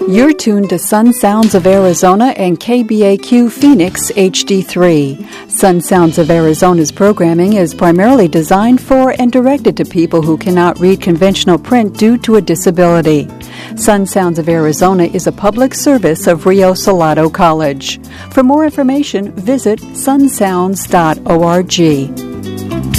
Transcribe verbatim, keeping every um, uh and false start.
You're tuned to Sun Sounds of Arizona and K B A Q Phoenix H D three. Sun Sounds of Arizona's programming is primarily designed for and directed to people who cannot read conventional print due to a disability. Sun Sounds of Arizona is a public service of Rio Salado College. For more information, visit sun sounds dot org.